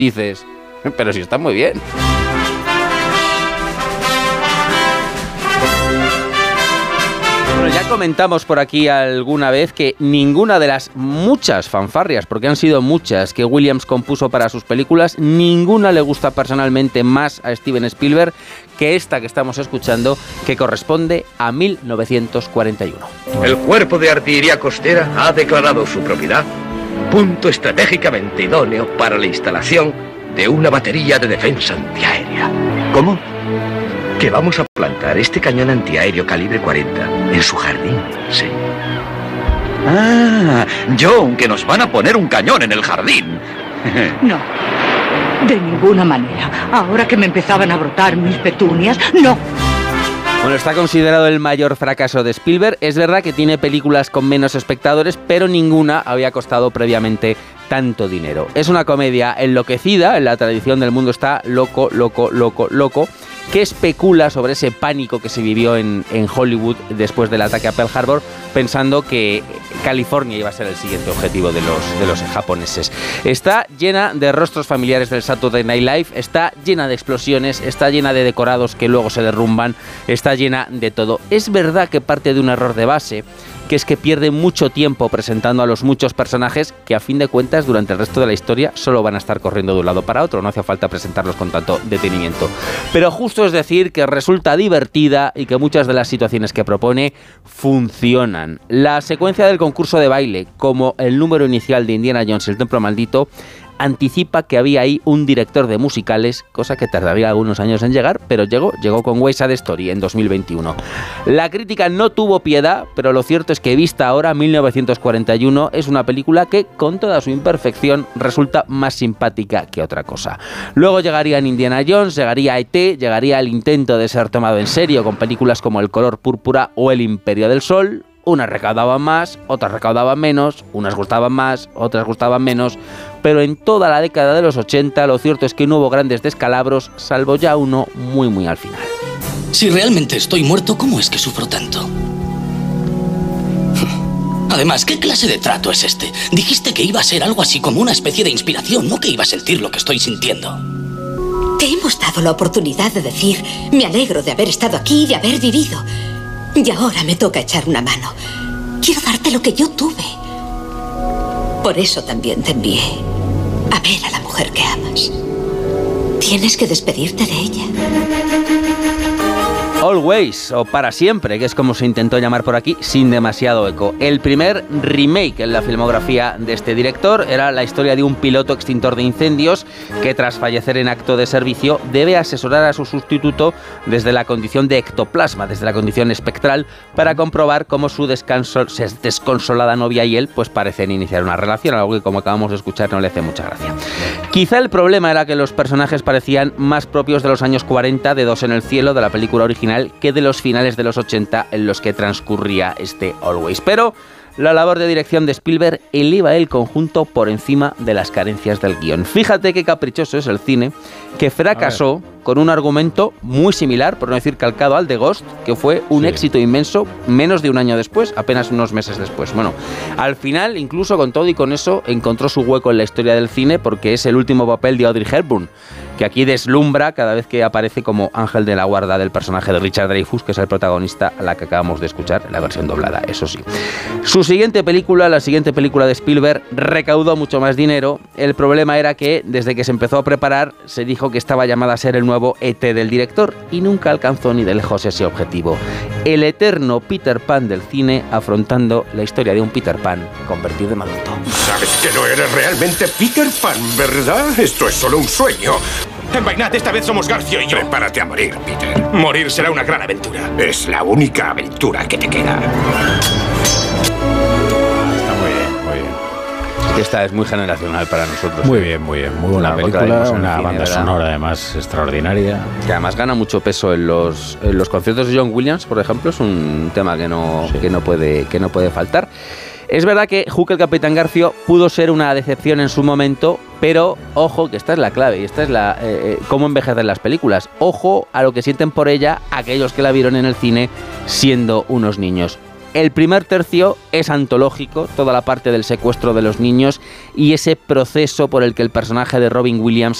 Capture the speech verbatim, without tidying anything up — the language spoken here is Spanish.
Dices, pero si está muy bien. Bueno, ya comentamos por aquí alguna vez que ninguna de las muchas fanfarrias, porque han sido muchas, que Williams compuso para sus películas, ninguna le gusta personalmente más a Steven Spielberg que esta que estamos escuchando, que corresponde a mil novecientos cuarenta y uno. El Cuerpo de Artillería Costera ha declarado su propiedad punto estratégicamente idóneo para la instalación de una batería de defensa antiaérea. ¿Cómo? Que vamos a plantar este cañón antiaéreo calibre cuarenta en su jardín, sí. Ah, John, que nos van a poner un cañón en el jardín. No, de ninguna manera. Ahora que me empezaban a brotar mis petunias, no. Bueno, está considerado el mayor fracaso de Spielberg. Es verdad que tiene películas con menos espectadores, pero ninguna había costado previamente tanto dinero. Es una comedia enloquecida, en la tradición del mundo está loco, loco, loco, loco, que especula sobre ese pánico que se vivió en, en Hollywood después del ataque a Pearl Harbor, pensando que California iba a ser el siguiente objetivo de los, de los japoneses. Está llena de rostros familiares del Saturday Night Live, está llena de explosiones, está llena de decorados que luego se derrumban, está llena de todo. Es verdad que parte de un error de base, que es que pierde mucho tiempo presentando a los muchos personajes que a fin de cuentas durante el resto de la historia solo van a estar corriendo de un lado para otro, no hace falta presentarlos con tanto detenimiento. Pero justo es decir que resulta divertida y que muchas de las situaciones que propone funcionan. La secuencia del concurso de baile, como el número inicial de Indiana Jones y el Templo Maldito, anticipa que había ahí un director de musicales, cosa que tardaría algunos años en llegar, pero llegó, llegó con West Side Story en dos mil veintiuno. La crítica no tuvo piedad, pero lo cierto es que vista ahora, mil novecientos cuarenta y uno es una película que, con toda su imperfección, resulta más simpática que otra cosa. Luego llegarían Indiana Jones, llegaría E T, llegaría el intento de ser tomado en serio con películas como El color púrpura o El imperio del sol. Unas recaudaban más, otras recaudaban menos, unas gustaban más, otras gustaban menos, pero en toda la década de los ochenta lo cierto es que no hubo grandes descalabros, salvo ya uno muy muy al final. Si realmente estoy muerto, ¿cómo es que sufro tanto? Además, ¿qué clase de trato es este? Dijiste que iba a ser algo así como una especie de inspiración, no que iba a sentir lo que estoy sintiendo. Te hemos dado la oportunidad de decir, me alegro de haber estado aquí y de haber vivido. Y ahora me toca echar una mano. Quiero darte lo que yo tuve. Por eso también te envié a ver a la mujer que amas. Tienes que despedirte de ella. Always, o Para Siempre, que es como se intentó llamar por aquí, sin demasiado eco. El primer remake en la filmografía de este director era la historia de un piloto extintor de incendios que tras fallecer en acto de servicio debe asesorar a su sustituto desde la condición de ectoplasma, desde la condición espectral, para comprobar cómo su descanso, desconsolada novia y él pues parecen iniciar una relación, algo que como acabamos de escuchar no le hace mucha gracia. Quizá el problema era que los personajes parecían más propios de los años cuarenta de Dos en el cielo, de la película original, que de los finales de los ochenta en los que transcurría este Always. Pero la labor de dirección de Spielberg eleva el conjunto por encima de las carencias del guión. Fíjate qué caprichoso es el cine, que fracasó con un argumento muy similar, por no decir calcado al de Ghost, que fue un sí. éxito inmenso menos de un año después, apenas unos meses después. Bueno, al final, incluso con todo y con eso, encontró su hueco en la historia del cine porque es el último papel de Audrey Hepburn, que aquí deslumbra cada vez que aparece como ángel de la guarda del personaje de Richard Dreyfuss, que es el protagonista a la que acabamos de escuchar en la versión doblada, eso sí. Su siguiente película, la siguiente película de Spielberg, recaudó mucho más dinero. El problema era que, desde que se empezó a preparar, se dijo que estaba llamada a ser el nuevo E T del director y nunca alcanzó ni de lejos ese objetivo. El eterno Peter Pan del cine afrontando la historia de un Peter Pan convertido en adulto. Sabes que no eres realmente Peter Pan, ¿verdad? Esto es solo un sueño. Envainad, esta vez somos Garcio y yo. Prepárate a morir, Peter. Morir será una gran aventura. Es la única aventura que te queda. Está muy bien, muy bien. Esta es muy generacional para nosotros. Muy bien, muy bien. Muy buena película, una cine, banda ¿verdad? sonora además extraordinaria. Que además gana mucho peso en los, en los conciertos de John Williams, por ejemplo. Es un tema que no, sí. que no, puede, que no puede faltar. Es verdad que Hook el Capitán Garfio pudo ser una decepción en su momento, pero ojo, que esta es la clave y esta es la eh, cómo envejecen las películas. Ojo a lo que sienten por ella aquellos que la vieron en el cine siendo unos niños. El primer tercio es antológico, toda la parte del secuestro de los niños y ese proceso por el que el personaje de Robin Williams